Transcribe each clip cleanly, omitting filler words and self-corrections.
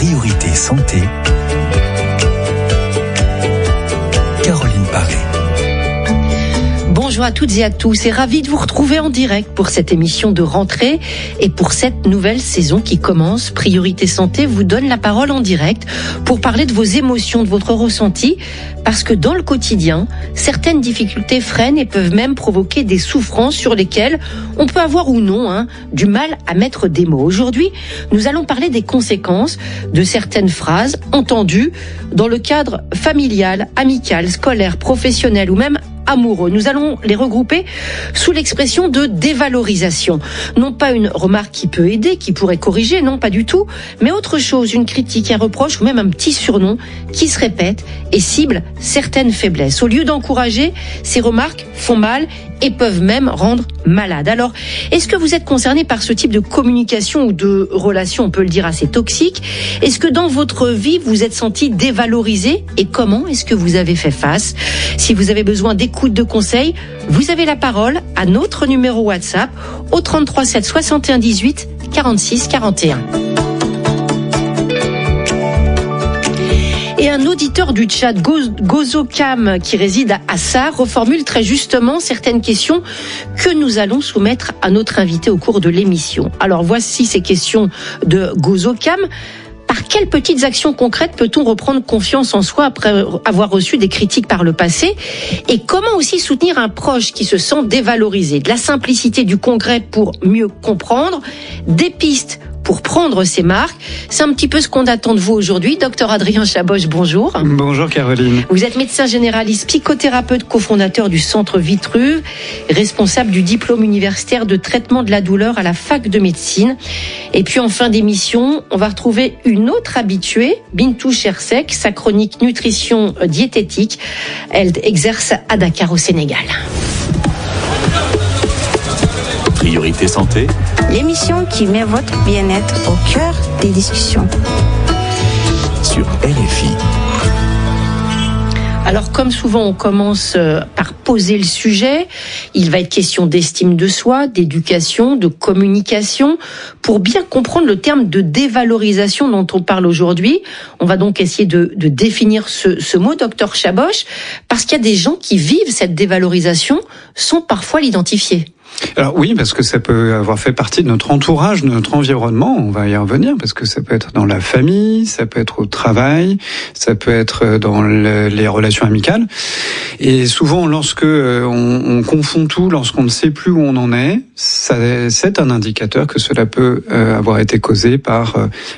Priorité Santé. Caroline Paré. Bonjour à toutes et à tous et ravi de vous retrouver en direct pour cette émission de rentrée et pour cette nouvelle saison qui commence. Priorité Santé vous donne la parole en direct pour parler de vos émotions, de votre ressenti, parce que dans le quotidien, certaines difficultés freinent et peuvent même provoquer des souffrances sur lesquelles on peut avoir ou non du mal à mettre des mots. Aujourd'hui, nous allons parler des conséquences de certaines phrases entendues dans le cadre familial, amical, scolaire, professionnel ou même amoureux. Nous allons les regrouper sous l'expression de dévalorisation. Non pas une remarque qui peut aider, qui pourrait corriger, non pas du tout, mais autre chose, une critique, un reproche ou même un petit surnom qui se répète et cible certaines faiblesses. Au lieu d'encourager, ces remarques font mal et peuvent même rendre malade. Alors, est-ce que vous êtes concerné par ce type de communication ou de relation, on peut le dire, assez toxique? Est-ce que dans votre vie, vous êtes senti dévalorisé et comment est-ce que vous avez fait face? Si vous avez besoin d'écoute, de conseils, vous avez la parole à notre numéro WhatsApp au 33 7 61 18 46 41. Et un auditeur du chat, Gozocam, qui réside à Sarre, reformule très justement certaines questions que nous allons soumettre à notre invité au cours de l'émission. Alors voici ces questions de Gozocam. Par quelles petites actions concrètes peut-on reprendre confiance en soi après avoir reçu des critiques par le passé? Et comment aussi soutenir un proche qui se sent dévalorisé? De la simplicité, du concret pour mieux comprendre, des pistes pour prendre ses marques. C'est un petit peu ce qu'on attend de vous aujourd'hui. Docteur Adrien Chaboche, bonjour. Bonjour Caroline. Vous êtes médecin généraliste, psychothérapeute, cofondateur du Centre Vitruve, responsable du diplôme universitaire de traitement de la douleur à la fac de médecine. Et puis en fin d'émission, on va retrouver une autre habituée, Bintou Chersek, sa chronique nutrition diététique. Elle exerce à Dakar au Sénégal. Priorité Santé. L'émission qui met votre bien-être au cœur des discussions. Sur RFI. Alors, comme souvent, on commence par poser le sujet. Il va être question d'estime de soi, d'éducation, de communication. Pour bien comprendre le terme de dévalorisation dont on parle aujourd'hui, on va donc essayer de définir ce mot, docteur Chaboche, parce qu'il y a des gens qui vivent cette dévalorisation sans parfois l'identifier. Alors oui, parce que ça peut avoir fait partie de notre entourage, de notre environnement, on va y revenir, parce que ça peut être dans la famille, ça peut être au travail, ça peut être dans les relations amicales. Et souvent, lorsque on confond tout, lorsqu'on ne sait plus où on en est, c'est un indicateur que cela peut avoir été causé par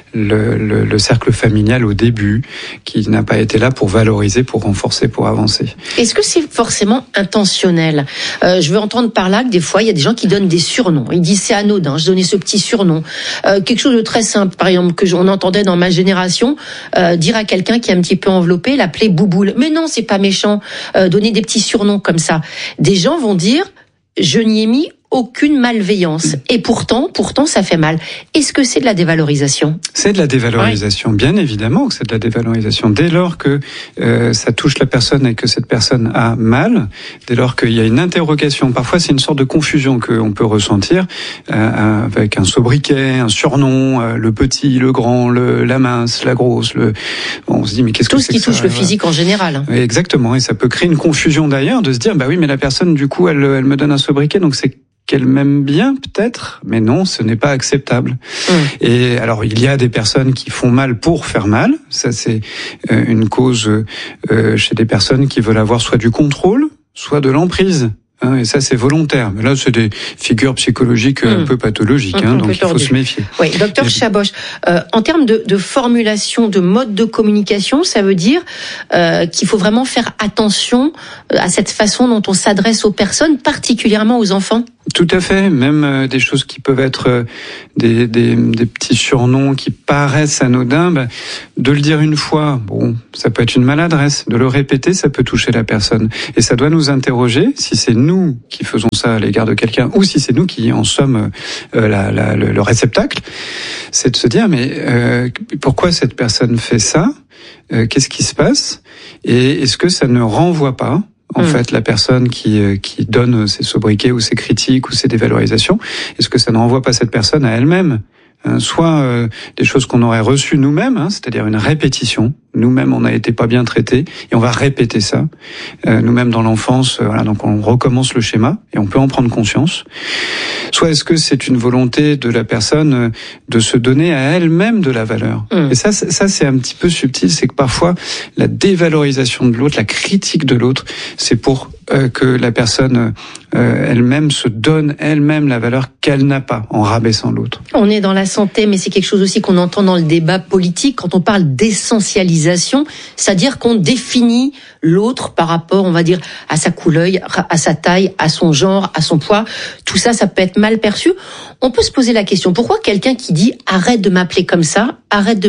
le cercle familial au début, qui n'a pas été là pour valoriser, pour renforcer, pour avancer. Est-ce que c'est forcément intentionnel? Je veux entendre par là que des fois, il y a des gens qui donnent des surnoms. Ils disent c'est anodin, je donnais ce petit surnom. Quelque chose de très simple, par exemple, que on entendait dans ma génération, dire à quelqu'un qui est un petit peu enveloppé, l'appeler bouboule. Mais non, c'est pas méchant. Donner des petits surnoms comme ça. Des gens vont dire, je n'y ai mis aucune malveillance. Et pourtant, ça fait mal. Est-ce que c'est de la dévalorisation? C'est de la dévalorisation, oui. Bien évidemment que c'est de la dévalorisation. Dès lors que ça touche la personne et que cette personne a mal, dès lors qu'il y a une interrogation, parfois c'est une sorte de confusion qu'on peut ressentir avec un sobriquet, un surnom, le petit, le grand, la mince, la grosse. On se dit mais qu'est-ce que c'est que ça? Tout ce qui touche le physique en général. Exactement, et ça peut créer une confusion d'ailleurs de se dire bah oui mais la personne du coup elle me donne un sobriquet donc c'est qu'elle m'aime bien peut-être, mais non, ce n'est pas acceptable. Et alors il y a des personnes qui font mal pour faire mal, ça c'est une cause chez des personnes qui veulent avoir soit du contrôle, soit de l'emprise. Et ça c'est volontaire. Mais là c'est des figures psychologiques un peu pathologiques, donc il faut se méfier. Oui, docteur Chaboche, en termes de formulation, de mode de communication, ça veut dire qu'il faut vraiment faire attention à cette façon dont on s'adresse aux personnes, particulièrement aux enfants. Tout à fait, même des choses qui peuvent être des petits surnoms qui paraissent anodins, de le dire une fois, bon, ça peut être une maladresse, de le répéter, ça peut toucher la personne. Et ça doit nous interroger si c'est nous qui faisons ça à l'égard de quelqu'un ou si c'est nous qui en sommes le réceptacle. C'est de se dire, mais pourquoi cette personne fait ça? Qu'est-ce qui se passe? Et est-ce que ça ne renvoie pas en fait, la personne qui donne ses sobriquets ou ses critiques ou ses dévalorisations, est-ce que ça ne renvoie pas cette personne à elle-même soit des choses qu'on aurait reçues nous-mêmes, c'est-à-dire une répétition. Nous-mêmes, on n'a été pas bien traités et on va répéter ça. Nous-mêmes, dans l'enfance, donc on recommence le schéma et on peut en prendre conscience. Soit est-ce que c'est une volonté de la personne de se donner à elle-même de la valeur. Et ça, c'est un petit peu subtil, c'est que parfois, la dévalorisation de l'autre, la critique de l'autre, c'est pour que la personne elle-même se donne elle-même la valeur qu'elle n'a pas en rabaissant l'autre. On est dans la santé, mais c'est quelque chose aussi qu'on entend dans le débat politique quand on parle d'essentialisation, c'est-à-dire qu'on définit l'autre par rapport, on va dire, à sa couleur, à sa taille, à son genre, à son poids. Tout ça, ça peut être mal perçu. On peut se poser la question, pourquoi quelqu'un qui dit « arrête de m'appeler comme ça »,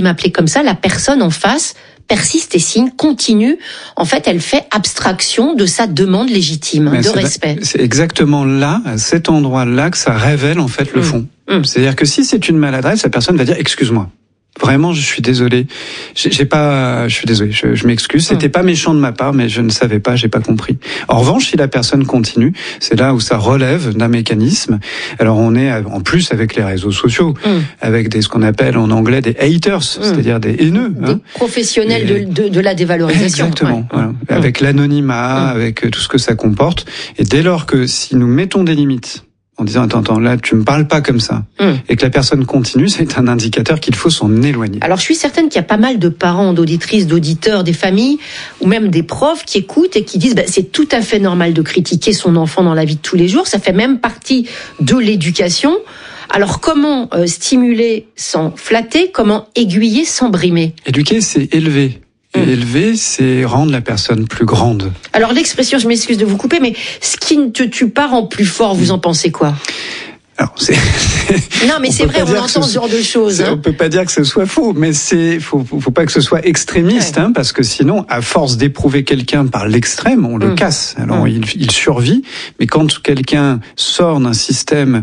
la personne en face persiste et signe, continue. En fait, elle fait abstraction de sa demande légitime de respect. C'est exactement là, à cet endroit-là, que ça révèle en fait le fond. C'est-à-dire que si c'est une maladresse, la personne va dire « excuse-moi ». Vraiment, je suis désolé. Je suis désolé. Je m'excuse. C'était pas méchant de ma part, mais je ne savais pas, j'ai pas compris. En revanche, si la personne continue, c'est là où ça relève d'un mécanisme. Alors, on est en plus avec les réseaux sociaux, avec ce qu'on appelle en anglais des haters, c'est-à-dire des haineux. Des professionnels de la dévalorisation. Exactement. Voilà. Avec l'anonymat, avec tout ce que ça comporte. Et dès lors que si nous mettons des limites, en disant attends, là tu me parles pas comme ça, et que la personne continue, c'est un indicateur qu'il faut s'en éloigner. Alors je suis certaine qu'il y a pas mal de parents, d'auditrices, d'auditeurs, des familles, ou même des profs qui écoutent et qui disent c'est tout à fait normal de critiquer son enfant dans la vie de tous les jours, ça fait même partie de l'éducation. Alors comment stimuler sans flatter, comment aiguiller sans brimer? Éduquer, c'est élever. Et élever, c'est rendre la personne plus grande. Alors l'expression, je m'excuse de vous couper, mais ce qui ne te tue pas rend plus fort, vous en pensez quoi? Alors, non, mais c'est vrai, on entend ce genre de choses. On peut pas dire que ce soit faux, mais faut pas que ce soit extrémiste, parce que sinon, à force d'éprouver quelqu'un par l'extrême, on le casse. Alors, il survit, mais quand quelqu'un sort d'un système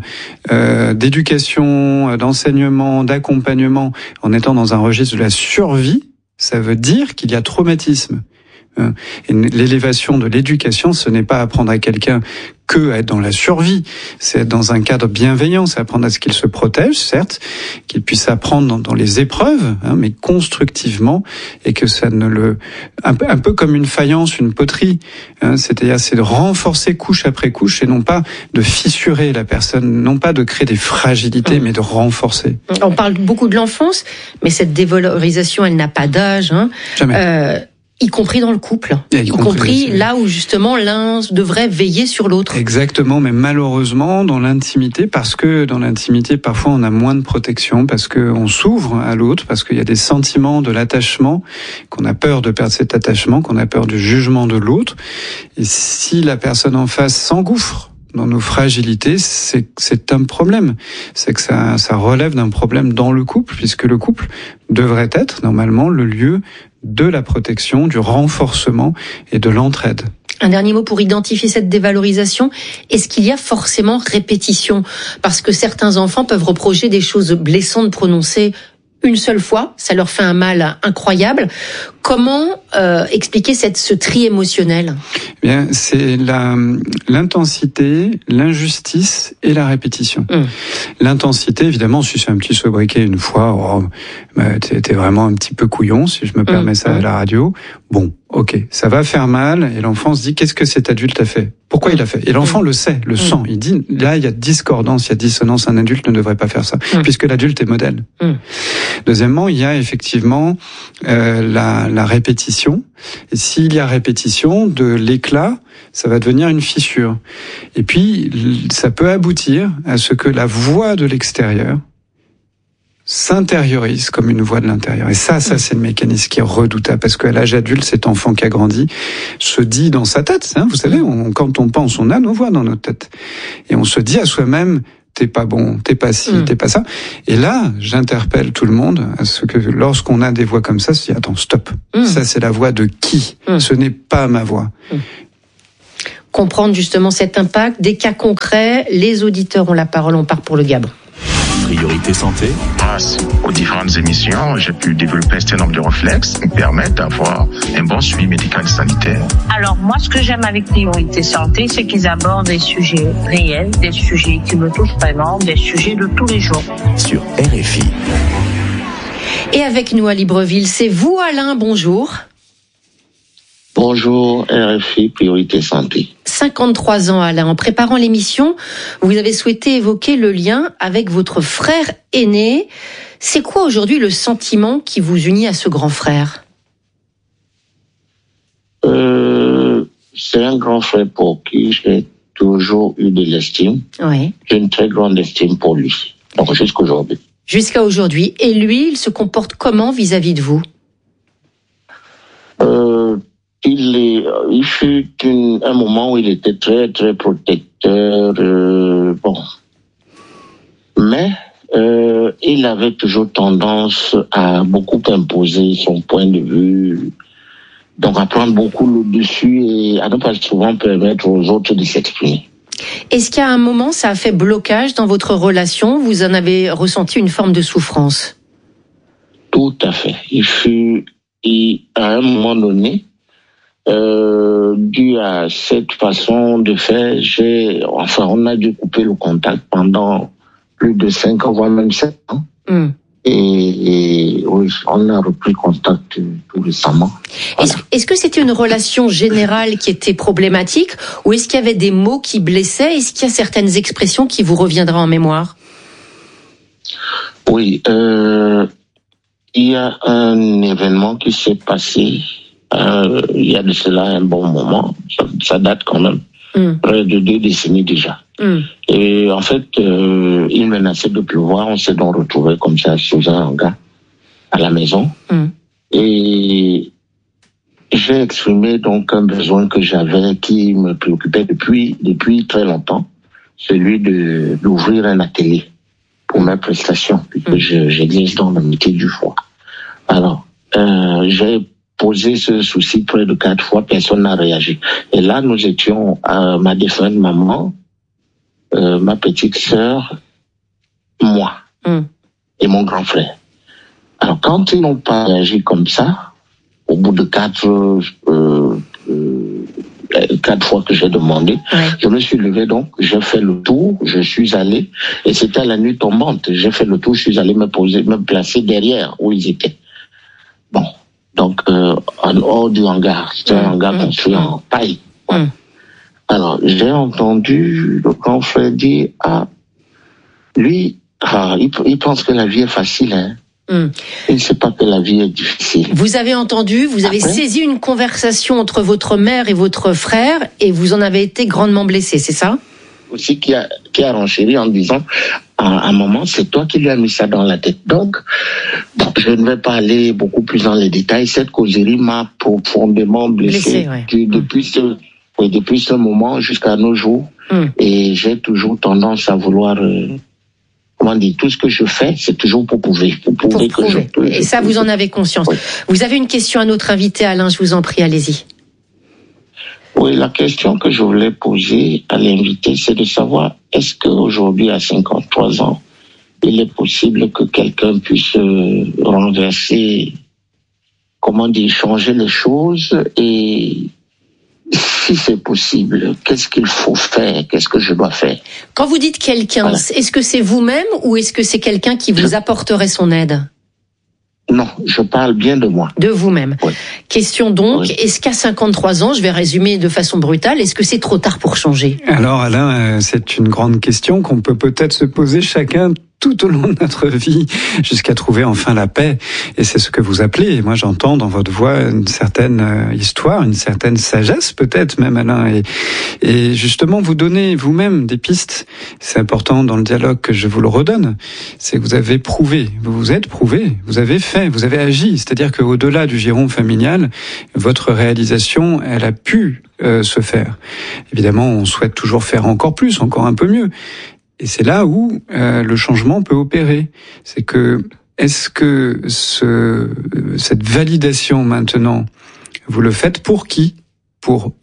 d'éducation, d'enseignement, d'accompagnement, en étant dans un registre de la survie, ça veut dire qu'il y a traumatisme. Et l'élévation de l'éducation, ce n'est pas apprendre à quelqu'un que être dans la survie, c'est être dans un cadre bienveillant, c'est apprendre à ce qu'il se protège, certes, qu'il puisse apprendre dans les épreuves, mais constructivement, et que ça ne le... Un peu comme une faïence, une poterie, c'est-à-dire c'est de renforcer couche après couche, et non pas de fissurer la personne, non pas de créer des fragilités, mais de renforcer. On parle beaucoup de l'enfance, mais cette dévalorisation, elle n'a pas d'âge. Jamais. Y compris dans le couple, y compris là où justement l'un devrait veiller sur l'autre. Exactement, mais malheureusement dans l'intimité, parce que dans l'intimité parfois on a moins de protection, parce que on s'ouvre à l'autre, parce qu'il y a des sentiments de l'attachement, qu'on a peur de perdre cet attachement, qu'on a peur du jugement de l'autre. Et si la personne en face s'engouffre dans nos fragilités, c'est un problème. C'est que ça relève d'un problème dans le couple, puisque le couple devrait être normalement le lieu de la protection, du renforcement et de l'entraide. Un dernier mot pour identifier cette dévalorisation. Est-ce qu'il y a forcément répétition? Parce que certains enfants peuvent reprocher des choses blessantes prononcées une seule fois, ça leur fait un mal incroyable. Comment expliquer ce tri émotionnel? Bien, c'est l'intensité, l'injustice et la répétition. L'intensité, évidemment, si c'est un petit sobriquet une fois, t'es vraiment un petit peu couillon, si je me permets ça à la radio. Bon, ok, ça va faire mal, et l'enfant se dit, qu'est-ce que cet adulte a fait? Pourquoi il a fait? Et l'enfant le sait, le sent. Il dit, là, il y a discordance, il y a dissonance, un adulte ne devrait pas faire ça, puisque l'adulte est modèle. Deuxièmement, il y a effectivement la répétition. Et s'il y a répétition, de l'éclat, ça va devenir une fissure. Et puis, ça peut aboutir à ce que la voix de l'extérieur s'intériorise comme une voix de l'intérieur. Et ça c'est le mécanisme qui est redoutable, parce qu'à l'âge adulte, cet enfant qui a grandi se dit dans sa tête, vous savez, quand on pense, on a nos voix dans notre tête. Et on se dit à soi-même, t'es pas bon, t'es pas ci, t'es pas ça. Et là, j'interpelle tout le monde à ce que lorsqu'on a des voix comme ça, se dit, attends, stop. Ça, c'est la voix de qui? Ce n'est pas ma voix. Comprendre justement cet impact, des cas concrets, les auditeurs ont la parole, on part pour le Gabon. Priorité santé. Grâce aux différentes émissions, j'ai pu développer un certain nombre de réflexes qui me permettent d'avoir un bon suivi médical et sanitaire. Alors moi, ce que j'aime avec Priorité Santé, c'est qu'ils abordent des sujets réels, des sujets qui me touchent vraiment, des sujets de tous les jours. Sur RFI. Et avec nous à Libreville, c'est vous Alain, bonjour. Bonjour, RFI, Priorité Santé. 53 ans Alain, en préparant l'émission, vous avez souhaité évoquer le lien avec votre frère aîné. C'est quoi aujourd'hui le sentiment qui vous unit à ce grand frère ? C'est un grand frère pour qui j'ai toujours eu de l'estime. Oui. J'ai une très grande estime pour lui, donc jusqu'à aujourd'hui. Jusqu'à aujourd'hui. Et lui, il se comporte comment vis-à-vis de vous ? Il fut un moment où il était très, très protecteur, Mais, il avait toujours tendance à beaucoup imposer son point de vue, donc à prendre beaucoup le dessus et à ne pas souvent permettre aux autres de s'exprimer. Est-ce qu'à un moment, ça a fait blocage dans votre relation ? Vous en avez ressenti une forme de souffrance ? Tout à fait. À un moment donné, dû à cette façon de faire, on a dû couper le contact pendant plus de 5 ans, voire même 7 ans. Et oui, on a repris contact tout récemment. Voilà. Est-ce que c'était une relation générale qui était problématique ou est-ce qu'il y avait des mots qui blessaient ? Est-ce qu'il y a certaines expressions qui vous reviendraient en mémoire ? Oui, il y a un événement qui s'est passé il y a de cela un bon moment. Ça date quand même, près de 2 décennies déjà. Et en fait, il menaçait de pleuvoir. On s'est donc retrouvés comme ça sous un hangar à la maison. Et j'ai exprimé donc un besoin que j'avais qui me préoccupait depuis très longtemps, celui d'ouvrir un atelier pour mes prestations, puisque j'exerce dans le métier du foie. Alors, j'ai posé ce souci près de 4 fois, personne n'a réagi. Et là, nous étions à ma défunte maman, ma petite sœur, moi et mon grand frère. Alors, quand ils n'ont pas réagi comme ça, au bout de 4 fois que j'ai demandé, je me suis levé donc, j'ai fait le tour, je suis allé, et c'était la nuit tombante, j'ai fait le tour, je suis allé me placer derrière où ils étaient. Bon, donc en haut du hangar, c'était un hangar construit en paille. Alors, j'ai entendu le grand frère dire, lui, il pense que la vie est facile, hein. Il ne sait pas que la vie est difficile. Vous avez entendu, vous avez saisi une conversation entre votre mère et votre frère et vous en avez été grandement blessé, c'est ça ? Aussi qui a renchéri en disant à un moment, c'est toi qui lui as mis ça dans la tête. Donc, je ne vais pas aller beaucoup plus dans les détails. Cette causerie m'a profondément blessé depuis ce moment jusqu'à nos jours. Et j'ai toujours tendance à vouloir... tout ce que je fais, c'est toujours pour prouver que je peux. Et ça, vous en avez conscience. Oui. Vous avez une question à notre invité, Alain, je vous en prie, allez-y. Oui, la question que je voulais poser à l'invité, c'est de savoir, est-ce qu'aujourd'hui, à 53 ans, il est possible que quelqu'un puisse renverser, changer les choses et... Si c'est possible, qu'est-ce qu'il faut faire ? Qu'est-ce que je dois faire ? Quand vous dites quelqu'un, est-ce que c'est vous-même ou est-ce que c'est quelqu'un qui vous apporterait son aide ? Non, je parle bien de moi. De vous-même. Oui. Question donc, est-ce qu'à 53 ans, je vais résumer de façon brutale, est-ce que c'est trop tard pour changer ? Alors Alain, c'est une grande question qu'on peut peut-être se poser chacun tout au long de notre vie, jusqu'à trouver enfin la paix. Et c'est ce que vous appelez. Et moi, j'entends dans votre voix une certaine histoire, une certaine sagesse, peut-être même, Alain. Et justement, vous donnez vous-même des pistes. C'est important dans le dialogue que je vous le redonne. C'est que vous avez prouvé, vous vous êtes prouvé, vous avez fait, vous avez agi. C'est-à-dire qu'au-delà du giron familial, votre réalisation, elle a pu se faire. Évidemment, on souhaite toujours faire encore plus, encore un peu mieux. Et c'est là où le changement peut opérer. C'est que, est-ce que cette validation maintenant, vous le faites pour qui ? Pour